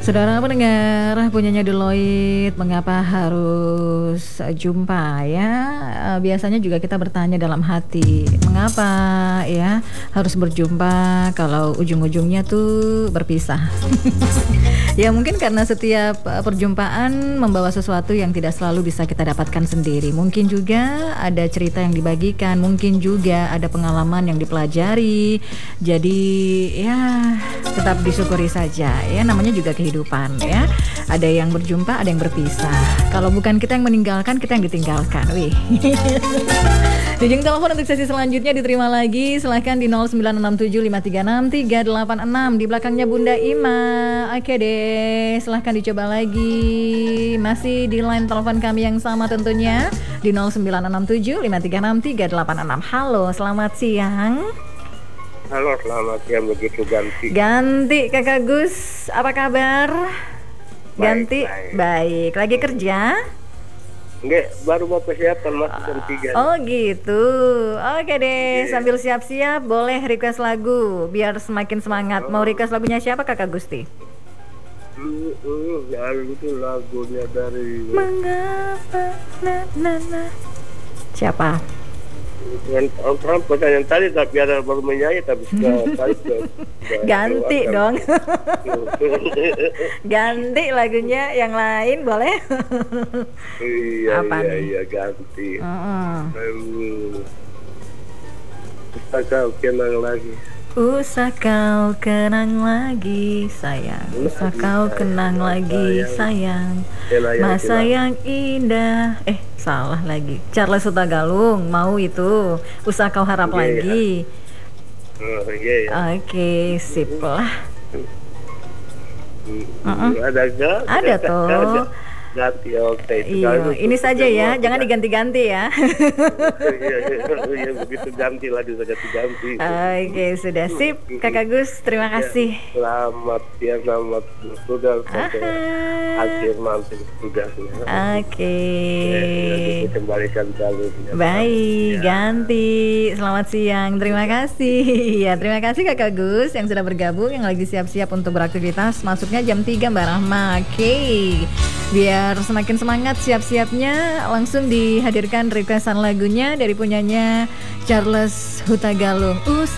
Saudara pendengar, punyanya Deloitte, mengapa harus jumpa ya? Biasanya juga kita bertanya dalam hati, mengapa ya harus berjumpa kalau ujung-ujungnya tuh berpisah? Ya mungkin karena setiap perjumpaan membawa sesuatu yang tidak selalu bisa kita dapatkan sendiri. Mungkin juga ada cerita yang dibagikan, mungkin juga ada pengalaman yang dipelajari. Jadi ya tetap disyukuri saja ya, namanya juga kehidupan ya. Ada yang berjumpa, ada yang berpisah. Kalau bukan kita yang meninggalkan, kita yang ditinggalkan. Wih. Ujung telepon untuk sesi selanjutnya diterima lagi. Silahkan di 0967536386. Di belakangnya Bunda Ima. Oke deh, silahkan dicoba lagi. Masih di line telepon kami yang sama tentunya, di 0967536386. Halo, selamat siang. Halo, selamat siang. Begitu Ganti Kakak Gus, apa kabar? Ganti, baik. Lagi kerja? Enggak, baru mau persiapan masuk jam 3. Oh gitu. Oke deh, sambil siap-siap boleh request lagu biar semakin semangat. Mau request lagunya siapa Kakak Gusti? Itu lagunya dari Mengapa Siapa? Pertanyaan tadi tapi ada baru menyanyi tapi ganti dong. Ganti lagunya yang lain boleh? Iya, apa iya ganti. Usah kau kenang lagi sayang, usah kau kenang lagi sayang, masa yang indah. Salah lagi. Charles Hutagalung mau itu. Usah kau harap lagi. Oke, sip lah. Ada toh. Ganti, oke. Iya, ini saja ya, jangan diganti-ganti ya. Iya, begitu ganti lagi saja diganti. Oke, sudah sip, Kakak Gus, terima kasih. Selamat siang, selamat bertugas sampai akhir nanti tugasnya. Oke. Kembalikan jalurnya. Baik, ganti. Selamat siang, terima kasih. Ya, terima kasih Kakak Gus yang sudah bergabung, yang lagi siap-siap untuk beraktivitas. Masuknya jam 3 Mbak Rahma. Oke. Biar semakin semangat siap-siapnya, langsung dihadirkan requestan lagunya dari punyanya Charles Hutagalung.